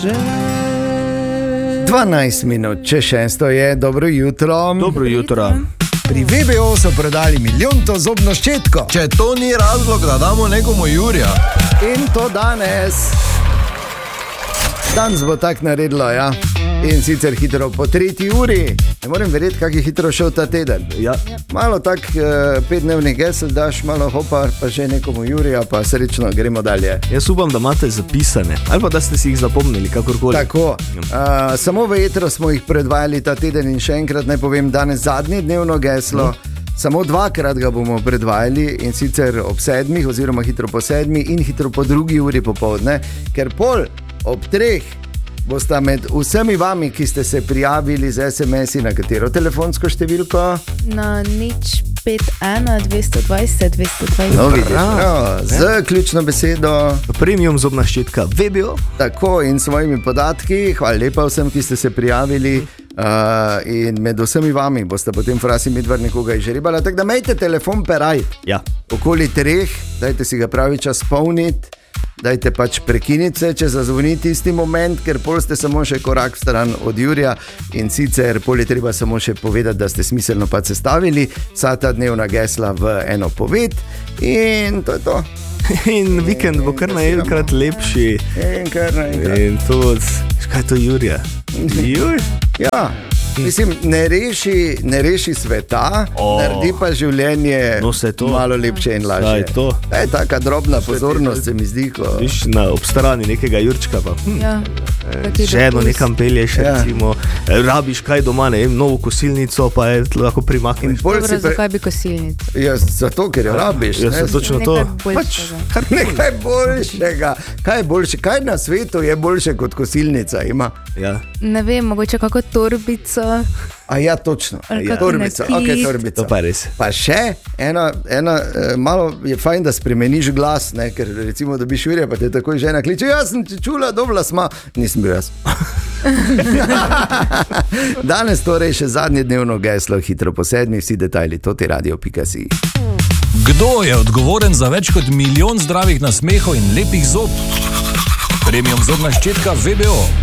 12 minut, če 6 je, dobro jutro. Dobro jutro. Pri VBO so prodali milijonto zobno ščetko. Če to ni razlog, da damo nekomu Jurija. In to danes. Danes bo tak naredilo, ja. In sicer hitro po 3. uri. Ne morem verjeti, kak je hitro šel ta teden. Ja. Malo tak 5-dnevni gesel daš, malo hopa, pa že nekomu Jurija, pa srečno, gremo dalje. Jaz upam, da imate zapisane, ali pa da ste si jih zapomnili, kakorkoli. Tako, samo v etru smo jih predvajali ta teden in še enkrat naj povem, danes zadnje dnevno geslo. Samo 2-krat ga bomo predvajali in sicer ob 7 oziroma hitro po 7 in hitro po 2 uri popoldne, ker pol ob 3 bosta med vsemi vami, ki ste se prijavili z SMS-i, na katero telefonsko številko? Na 051 220 220. No, vidiš, z ključno besedo Premium zobna ščetka VBO. Tako in svojimi podatki. Hvala lepa vsem, ki ste se prijavili. In med vsemi vami boste potem frasi Midvar nekoga izžrebala. Tako da imejte telefon peraj. Ja. Okoli 3, dajte si ga pravi čas polniti. Dajte pač prekiniti se, če zazvoni tisti moment, ker pol ste samo še korak stran od Jurija in sicer pol je treba samo še povedati, da ste smiselno pa sestavili vsa ta dnevna gesla v eno poved in to je to. In vikend bo kar naenkrat lepši. In kar naenkrat. In tudi, kaj je to Jurija? Juj? Ja. Mislim, ne reši sveta, naredi pa življenje malo lepše in lažje. To je taka drobna pozornost, se mi zdi. Viš na obstrani nekega Jurčka pa ženo nekam pelješ, recimo, rabiš kaj doma, ne vem, novo kosilnico, pa je lahko primakneš. Dobro, zakaj bi kosilnico? Ja, zato, ker jo rabiš. Ja, točno to. Nekaj boljšega. Kaj je boljše? Kaj na svetu je boljše kot kosilnica ima? Ja. Ne vem, mogoče kako torbico. A ja, točno. Torbica, torbica. To pa je res. Pa še ena malo je fajn, da spremeniš glas, ne? Ker recimo dobiš Jurija, pa te takoj žena kliče, jaz sem te čula, dobila sma. Nisem bil jaz. Danes torej še zadnje dnevno geslo, hitro po 7, vsi detajli, totiradio.si. Kdo je odgovoren za več kot 1 milijon zdravih nasmehov in lepih zob? Premium zobna ščetka VBO.